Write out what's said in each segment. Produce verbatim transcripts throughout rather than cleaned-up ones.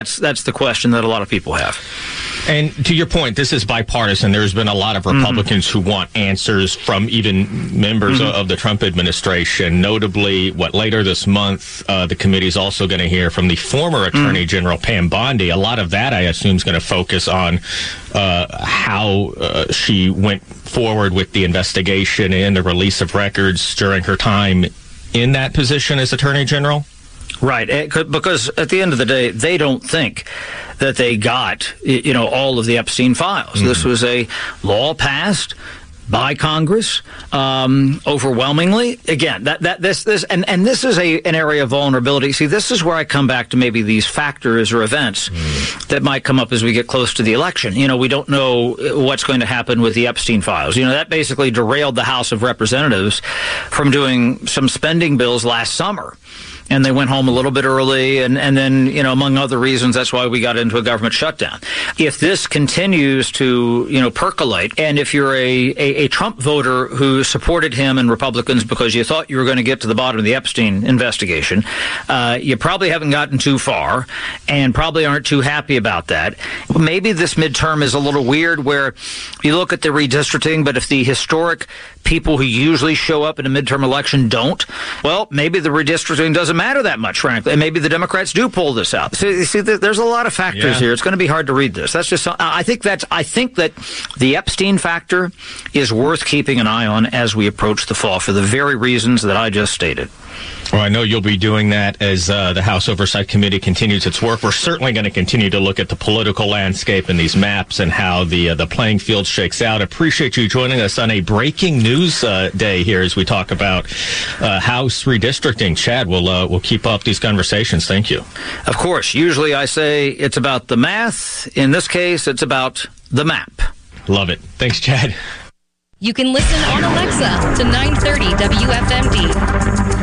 That's, that's the question that a lot of people have. And to your point, this is bipartisan. There's been a lot of Republicans mm-hmm. who want answers from even members mm-hmm. of the Trump administration. Notably, what later this month, uh, the committee is also going to hear from the former Attorney mm-hmm. General Pam Bondi. A lot of that, I assume, is going to focus on uh, how uh, she went forward with the investigation and the release of records during her time in that position as Attorney General. Right, because at the end of the day, they don't think that they got, you know, all of the Epstein files. Mm-hmm. This was a law passed by Congress, um, overwhelmingly. Again, that that this this and, and this is a an area of vulnerability. See, this is where I come back to maybe these factors or events mm. that might come up as we get close to the election. You know, we don't know what's going to happen with the Epstein files. You know, that basically derailed the House of Representatives from doing some spending bills last summer. And they went home a little bit early, and, and then, you know, among other reasons, that's why we got into a government shutdown. If this continues to, you know, percolate, and if you're a, a, a Trump voter who supported him and Republicans because you thought you were going to get to the bottom of the Epstein investigation, uh, you probably haven't gotten too far and probably aren't too happy about that. Maybe this midterm is a little weird where you look at the redistricting, but if the historic people who usually show up in a midterm election don't, well, maybe the redistricting doesn't matter that much, frankly, and maybe the Democrats do pull this out. So you see, there's a lot of factors yeah. here. It's going to be hard to read this. That's just. I think that's. I think that the Epstein factor is worth keeping an eye on as we approach the fall for the very reasons that I just stated. Well, I know you'll be doing that as uh, the House Oversight Committee continues its work. We're certainly going to continue to look at the political landscape and these maps and how the uh, the playing field shakes out. Appreciate you joining us on a breaking news uh, day here as we talk about uh, House redistricting. Chad, we'll uh, we'll keep up these conversations. Thank you. Of course. Usually I say it's about the math. In this case, it's about the map. Love it. Thanks, Chad. You can listen on Alexa to nine thirty W F M D.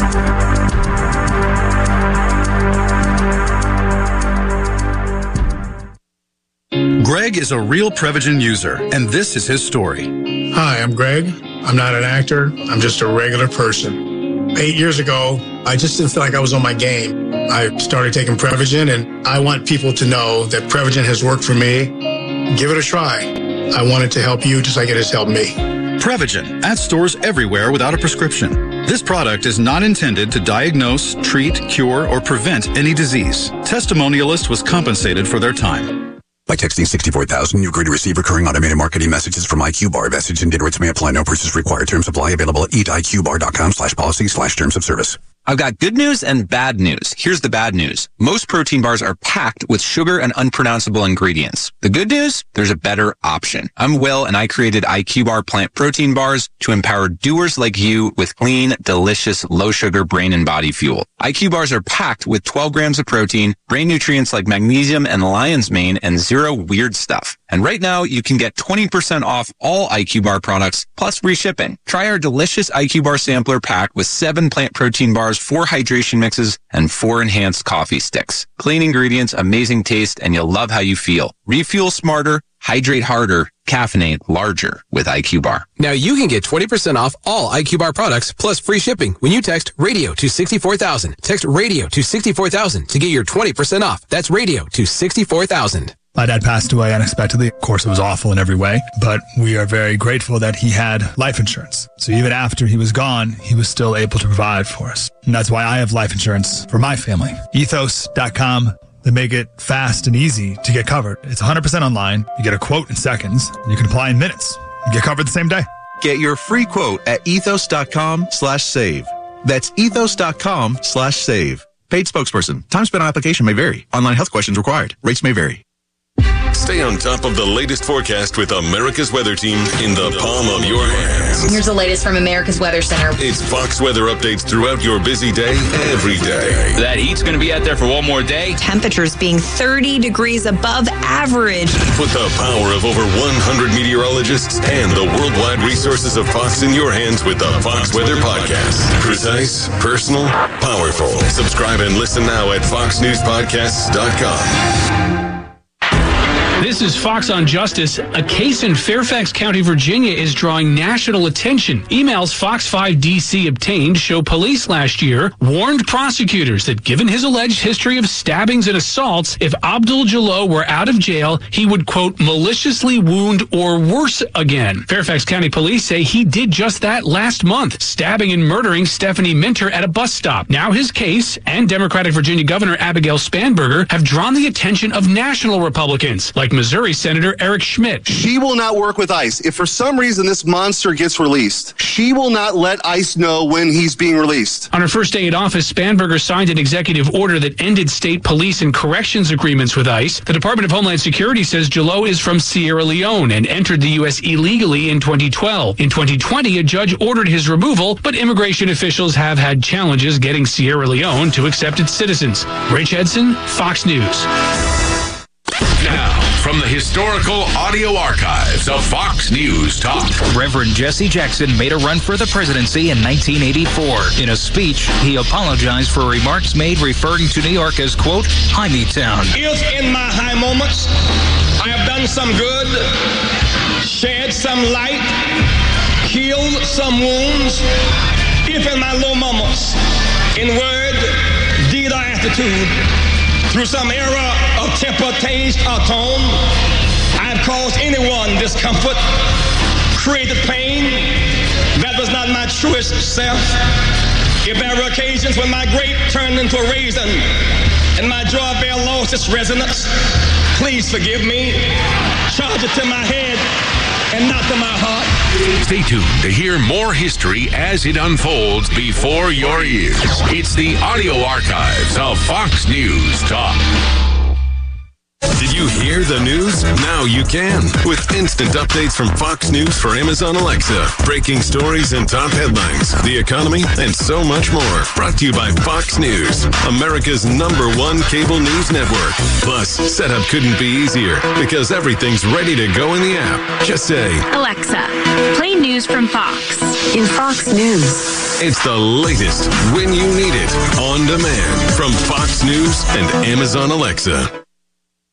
Greg is a real Prevagen user, and this is his story. Hi, I'm Greg. I'm not an actor. I'm just a regular person. Eight years ago, I just didn't feel like I was on my game. I started taking Prevagen, and I want people to know that Prevagen has worked for me. Give it a try. I want it to help you just like it has helped me. Prevagen, at stores everywhere without a prescription. This product is not intended to diagnose, treat, cure, or prevent any disease. Testimonialist was compensated for their time. By texting sixty-four thousand, you agree to receive recurring automated marketing messages from I Q Bar. Message and data rates may apply. No purchase required. Terms apply. Available at eat I Q bar dot com slash policy slash terms of service. I've got good news and bad news. Here's the bad news. Most protein bars are packed with sugar and unpronounceable ingredients. The good news? There's a better option. I'm Will, and I created I Q Bar plant protein bars to empower doers like you with clean, delicious, low-sugar brain and body fuel. I Q Bars are packed with twelve grams of protein, brain nutrients like magnesium and lion's mane, and zero weird stuff. And right now, you can get twenty percent off all I Q Bar products, plus free shipping. Try our delicious I Q Bar sampler pack with seven plant protein bars, four hydration mixes, and four enhanced coffee sticks. Clean ingredients, amazing taste, and you'll love how you feel. Refuel smarter, hydrate harder, caffeinate larger with I Q Bar. Now you can get twenty percent off all I Q Bar products plus free shipping when you text radio to sixty-four thousand. Text radio to sixty-four thousand to get your twenty percent off. That's radio to sixty-four thousand. My dad passed away unexpectedly. Of course, it was awful in every way, but we are very grateful that he had life insurance. So even after he was gone, he was still able to provide for us. And that's why I have life insurance for my family. ethos dot com. They make it fast and easy to get covered. It's one hundred percent online. You get a quote in seconds, and you can apply in minutes. You get covered the same day. Get your free quote at ethos dot com slash save. That's ethos dot com slash save. Paid spokesperson. Time spent on application may vary. Online health questions required. Rates may vary. Stay on top of the latest forecast with America's Weather Team in the palm of your hands. Here's the latest from America's Weather Center. It's Fox weather updates throughout your busy day, every day. That heat's going to be out there for one more day. Temperatures being thirty degrees above average. Put the power of over one hundred meteorologists and the worldwide resources of Fox in your hands with the Fox Weather Podcast. Precise, personal, powerful. Subscribe and listen now at fox news podcasts dot com. This is Fox on Justice. A case in Fairfax County, Virginia is drawing national attention. Emails Fox five D C obtained show police last year warned prosecutors that given his alleged history of stabbings and assaults, if Abdul Jalloh were out of jail, he would, quote, maliciously wound or worse again. Fairfax County police say he did just that last month, stabbing and murdering Stephanie Minter at a bus stop. Now his case and Democratic Virginia Governor Abigail Spanberger have drawn the attention of national Republicans, like Missouri Senator Eric Schmidt. She will not work with ICE. If for some reason this monster gets released, she will not let ICE know when he's being released. On her first day in office, Spanberger signed an executive order that ended state police and corrections agreements with ICE. The Department of Homeland Security says Jalloh is from Sierra Leone and entered the U S illegally in twenty twelve. In twenty twenty, a judge ordered his removal, but immigration officials have had challenges getting Sierra Leone to accept its citizens. Rach Edson, Fox News. Now, from the historical audio archives of Fox News Talk. Reverend Jesse Jackson made a run for the presidency in nineteen eighty-four. In a speech, he apologized for remarks made referring to New York as, quote, Hymie Town. If in my high moments I have done some good, shed some light, healed some wounds, if in my low moments, in word, deed, or attitude, through some error of temper, taste, or tone, I've caused anyone discomfort, created pain that was not my truest self. If there were occasions when my grape turned into a raisin and my joy bell lost its resonance, please forgive me. Charge it to my head and not to my heart. Stay tuned to hear more history as it unfolds before your ears. It's the audio archives of Fox News Talk. Did you hear the news? Now you can. With instant updates from Fox News for Amazon Alexa. Breaking stories and top headlines, the economy, and so much more. Brought to you by Fox News, America's number one cable news network. Plus, setup couldn't be easier because everything's ready to go in the app. Just say, Alexa, play news from Fox. In Fox News. It's the latest when you need it on demand from Fox News and Amazon Alexa.